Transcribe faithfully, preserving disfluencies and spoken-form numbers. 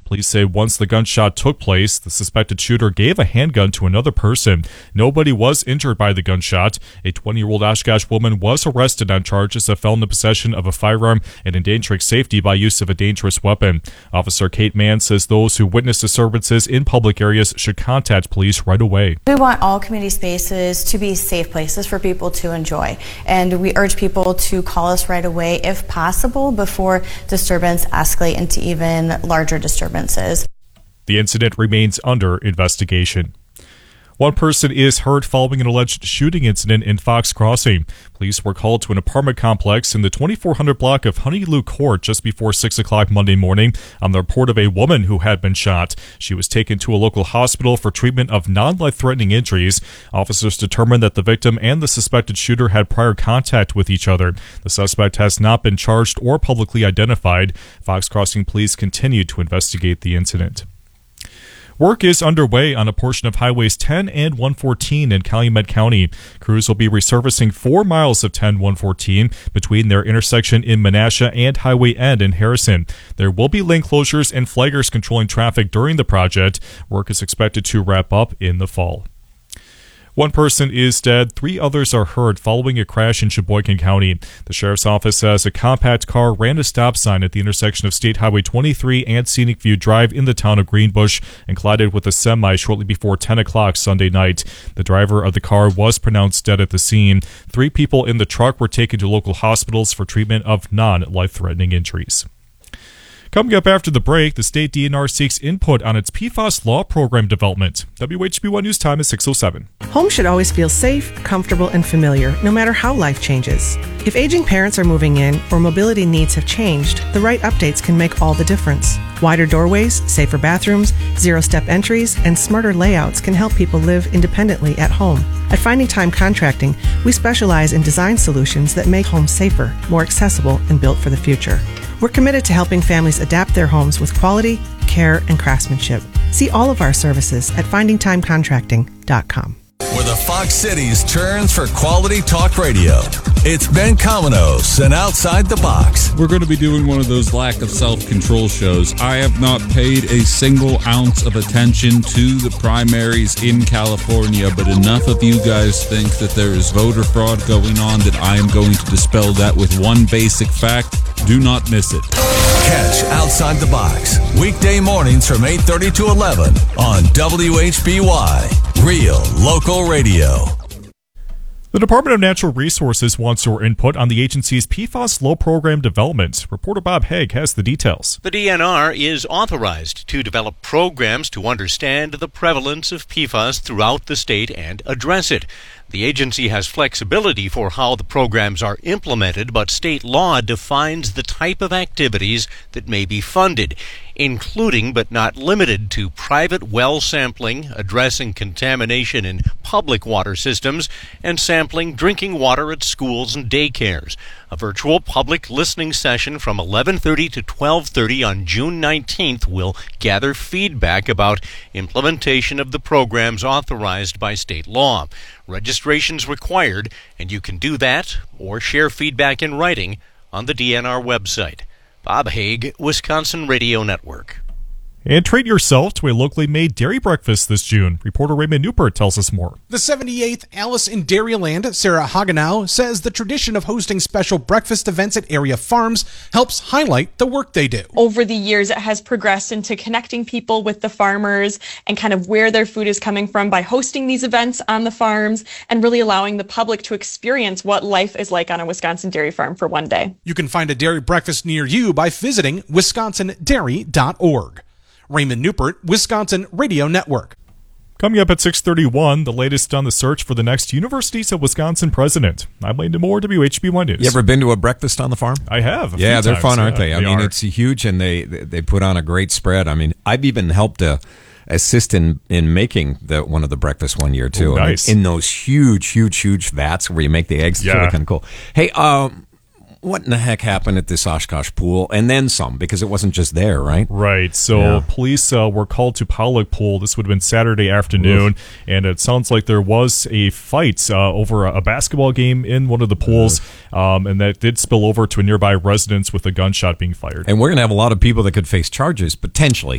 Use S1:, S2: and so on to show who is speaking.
S1: Police say once the gunshot took place, the suspected shooter gave a handgun to another person. Nobody was injured by the gunshot. A twenty-year-old Oshkosh woman was arrested on charges of felon in possession of a firearm and endangering safety by use of a dangerous weapon. Officer Kate Mann says those who witness disturbances in public areas should contact police right away.
S2: We want all community spaces to be safe places for people to enjoy, and we urge people to call us right away if possible before disturbance escalate into even larger disturbances.
S1: The incident remains under investigation. One person is hurt following an alleged shooting incident in Fox Crossing. Police were called to an apartment complex in the twenty-four hundred block of Honeyloo Court just before six o'clock Monday morning on the report of a woman who had been shot. She was taken to a local hospital for treatment of non-life-threatening injuries. Officers determined that the victim and the suspected shooter had prior contact with each other. The suspect has not been charged or publicly identified. Fox Crossing police continue to investigate the incident. Work is underway on a portion of Highways ten and one fourteen in Calumet County. Crews will be resurfacing four miles of ten one fourteen between their intersection in Menasha and Highway N in Harrison. There will be lane closures and flaggers controlling traffic during the project. Work is expected to wrap up in the fall. One person is dead, three others are hurt following a crash in Sheboygan County. The sheriff's office says a compact car ran a stop sign at the intersection of State Highway twenty-three and Scenic View Drive in the town of Greenbush and collided with a semi shortly before ten o'clock Sunday night. The driver of the car was pronounced dead at the scene. Three people in the truck were taken to local hospitals for treatment of non-life-threatening injuries. Coming up after the break, the state D N R seeks input on its P FAS law program development. W H B one News Time is six oh seven.
S3: Home should always feel safe, comfortable, and familiar, no matter how life changes. If aging parents are moving in or mobility needs have changed, the right updates can make all the difference. Wider doorways, safer bathrooms, zero-step entries, and smarter layouts can help people live independently at home. At Finding Time Contracting, we specialize in design solutions that make homes safer, more accessible, and built for the future. We're committed to helping families adapt their homes with quality, care, and craftsmanship. See all of our services at finding time contracting dot com.
S4: Where the Fox Cities turns for quality talk radio. It's Ben Cominos and Outside the Box.
S5: We're going to be doing one of those lack of self-control shows. I have not paid a single ounce of attention to the primaries in California, but enough of you guys think that there is voter fraud going on that I am going to dispel that with one basic fact. Do not miss it.
S4: Catch Outside the Box weekday mornings from eight thirty to eleven on W H B Y, Real Local Radio.
S1: The Department of Natural Resources wants your input on the agency's P FAS law program development. Reporter Bob Haig has the details.
S6: The D N R is authorized to develop programs to understand the prevalence of P FAS throughout the state and address it. The agency has flexibility for how the programs are implemented, but state law defines the type of activities that may be funded, including but not limited to private well sampling, addressing contamination in public water systems, and sampling drinking water at schools and daycares. A virtual public listening session from eleven thirty to twelve thirty on June nineteenth will gather feedback about implementation of the programs authorized by state law. Registration's required, and you can do that or share feedback in writing on the D N R website. Bob Haig, Wisconsin Radio Network.
S1: And treat yourself to a locally made dairy breakfast this June. Reporter Raymond Newport tells us more.
S7: The seventy-eighth Alice in Dairyland, Sarah Hagenau, says the tradition of hosting special breakfast events at area farms helps highlight the work they do.
S8: Over the years, it has progressed into connecting people with the farmers and kind of where their food is coming from by hosting these events on the farms and really allowing the public to experience what life is like on a Wisconsin dairy farm for one day.
S7: You can find a dairy breakfast near you by visiting wisconsin dairy dot org. Raymond Newport, Wisconsin Radio Network.
S1: Coming up at six thirty-one, the latest on the search for the next Universities of Wisconsin president. I'm Landon Moore, W H B one News.
S9: You ever been to a breakfast on the farm?
S1: I have.
S9: Yeah, they're
S1: times.
S9: fun, aren't
S1: yeah,
S9: they? I
S1: they
S9: mean,
S1: are.
S9: it's huge, and they they put on a great spread. I mean, I've even helped to assist in, in making the one of the breakfasts one year, too.
S1: Ooh, nice.
S9: In those huge, huge, huge vats where you make the eggs. It's
S1: yeah.
S9: really kind of cool. Hey, um... what in the heck happened at this Oshkosh pool? And then some, because it wasn't just there, right?
S1: Right. So
S9: Yeah.
S1: police uh, were called to Pollock Pool. This would have been Saturday afternoon, Oof. and it sounds like there was a fight uh, over a, a basketball game in one of the pools, um, and that did spill over to a nearby residence with a gunshot being fired.
S9: And we're going to have a lot of people that could face charges, potentially,